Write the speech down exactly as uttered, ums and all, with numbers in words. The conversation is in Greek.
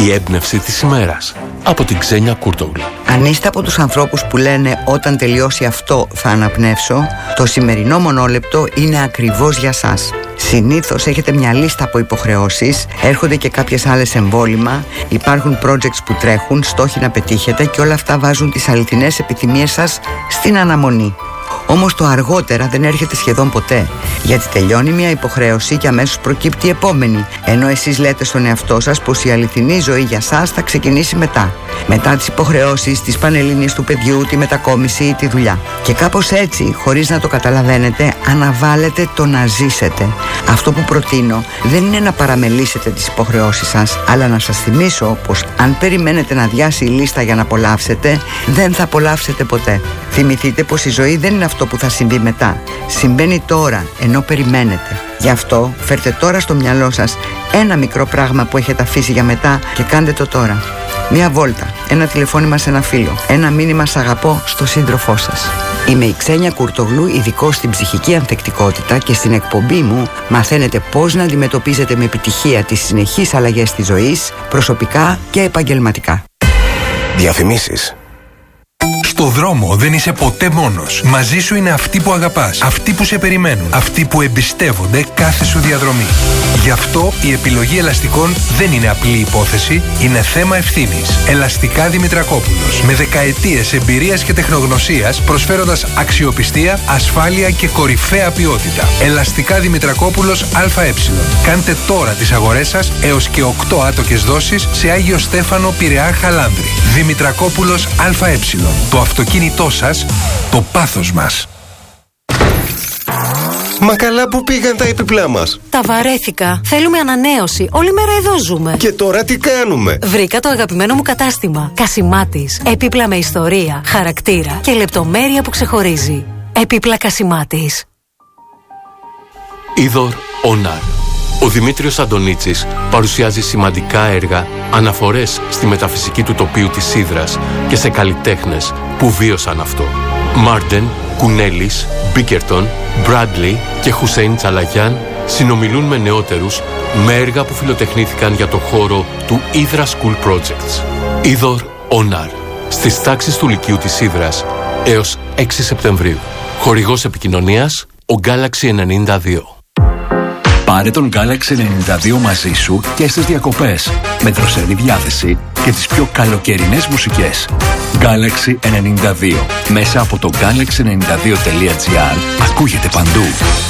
Η έμπνευση της ημέρας από την Ξένια Κούρτογλου. Αν είστε από τους ανθρώπους που λένε όταν τελειώσει αυτό θα αναπνεύσω, το σημερινό μονόλεπτο είναι ακριβώς για σας. Συνήθως έχετε μια λίστα από υποχρεώσεις, έρχονται και κάποιες άλλες εμβόλυμα, υπάρχουν projects που τρέχουν, στόχοι να πετύχετε και όλα αυτά βάζουν τις αληθινές επιθυμίες σας στην αναμονή. Όμως το αργότερα δεν έρχεται σχεδόν ποτέ, γιατί τελειώνει μια υποχρέωση και αμέσως προκύπτει η επόμενη, ενώ εσείς λέτε στον εαυτό σας πως η αληθινή ζωή για σας θα ξεκινήσει μετά. Μετά τις υποχρεώσεις, τις πανελλήνιες του παιδιού, τη μετακόμιση ή τη δουλειά. Και κάπως έτσι, χωρίς να το καταλαβαίνετε, αναβάλλετε το να ζήσετε. Αυτό που προτείνω δεν είναι να παραμελήσετε τις υποχρεώσεις σας, αλλά να σας θυμίσω πως αν περιμένετε να αδειάσει η λίστα για να απολαύσετε, δεν θα απολαύσετε ποτέ. Θυμηθείτε πως η ζωή δεν είναι αυτό που θα συμβεί μετά. Συμβαίνει τώρα, ενώ περιμένετε. Γι' αυτό φέρτε τώρα στο μυαλό σας ένα μικρό πράγμα που έχετε αφήσει για μετά και κάντε το τώρα. Μια βόλτα, ένα τηλεφώνημα σε ένα φίλο, ένα μήνυμα «Σ' αγαπώ» στο σύντροφό σας. Είμαι η Ξένια Κουρτογλού, ειδικός στην ψυχική ανθεκτικότητα, και στην εκπομπή μου μαθαίνετε πώς να αντιμετωπίζετε με επιτυχία τις συνεχείς αλλαγές της ζωής, προσωπικά και επαγγελματικά. Διαφημίσεις. Στο δρόμο δεν είσαι ποτέ μόνος. Μαζί σου είναι αυτοί που αγαπάς, αυτοί που σε περιμένουν, αυτοί που εμπιστεύονται κάθε σου διαδρομή. Γι' αυτό η επιλογή ελαστικών δεν είναι απλή υπόθεση, είναι θέμα ευθύνης. Ελαστικά Δημητρακόπουλος. Με δεκαετίες εμπειρίας και τεχνογνωσίας, προσφέροντας αξιοπιστία, ασφάλεια και κορυφαία ποιότητα. Ελαστικά Δημητρακόπουλος ΑΕ. Κάντε τώρα τις αγορές σας έως και οκτώ άτοκες δόσεις σε Άγιο Στέφανο, Πειραιά, Χαλάνδρη. Δημητρακόπουλος ΑΕ. Το αυτοκίνητό σας, το πάθος μας. Μα καλά που πήγαν τα έπιπλά μας. Τα βαρέθηκα. Θέλουμε ανανέωση. Όλη μέρα εδώ ζούμε. Και τώρα τι κάνουμε? Βρήκα το αγαπημένο μου κατάστημα. Κασιμάτης. Έπιπλα με ιστορία, χαρακτήρα και λεπτομέρεια που ξεχωρίζει. Έπιπλα Κασιμάτης. Είδωρ Ονάρ. Ο Δημήτριος Αντωνίτσης παρουσιάζει σημαντικά έργα, αναφορές στη μεταφυσική του τοπίου της Ύδρας και σε καλλιτέχνες που βίωσαν αυτό. Μάρντεν, Κουνέλης, Μπίκερτον, Μπράντλι και Χουσέιν Τσαλαγιάν συνομιλούν με νεότερους με έργα που φιλοτεχνήθηκαν για το χώρο του Ύδρα School Projects. Είδωρ Ονάρ. Στις τάξεις του Λυκείου της Ύδρας έως έξι Σεπτεμβρίου. Χορηγός επικοινωνίας ο Galaxy ενενήντα δύο. Πάρε τον Galaxy ενενήντα δύο μαζί σου και στις διακοπές, με δροσερή διάθεση και τις πιο καλοκαιρινές μουσικές. Galaxy ενενήντα δύο. Μέσα από το γκάλαξι ενενήντα δύο τελεία τζι άρ ακούγεται παντού.